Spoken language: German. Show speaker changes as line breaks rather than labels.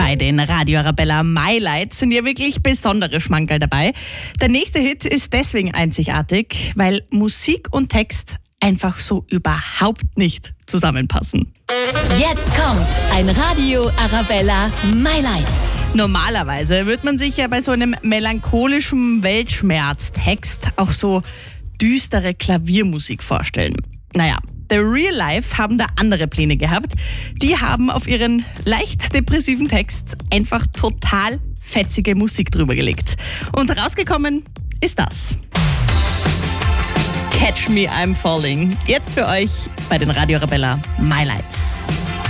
Bei den Radio Arabella My Lights sind ja wirklich besondere Schmankerl dabei. Der nächste Hit ist deswegen einzigartig, weil Musik und Text einfach so überhaupt nicht zusammenpassen.
Jetzt kommt ein Radio Arabella My Lights.
Normalerweise würde man sich ja bei so einem melancholischen Weltschmerztext auch so düstere Klaviermusik vorstellen. Naja, The Real Life haben da andere Pläne gehabt. Die haben auf ihren leicht depressiven Text einfach total fetzige Musik drüber gelegt. Und rausgekommen ist das. Catch Me I'm Falling. Jetzt für euch bei den Radio Arabella My Lights.